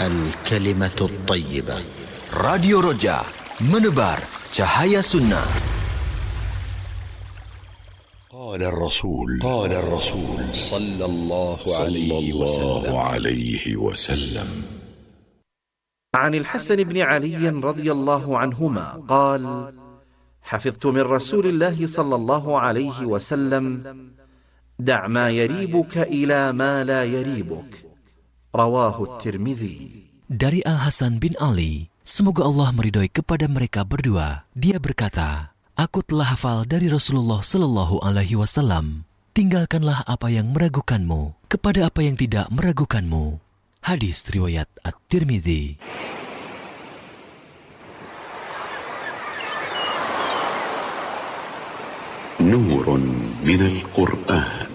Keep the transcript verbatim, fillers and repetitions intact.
الكلمة الطيبة. راديو Roja, menebar cahaya sunnah. قال الرسول قال الرسول صلى الله عليه وسلم عن الحسن بن علي رضي الله عنهما قال: حفظت من رسول الله صلى الله عليه وسلم: دع ما يريبك إلى ما لا يريبك. رواه الترمذي. Dari Al-Hasan bin Ali, semoga Allah meridhoi kepada mereka berdua, dia berkata, aku telah hafal dari Rasulullah Sallallahu Alaihi Wasallam, tinggalkanlah apa yang meragukanmu kepada apa yang tidak meragukanmu. Hadis riwayat At-Tirmidzi. نور من القرآن.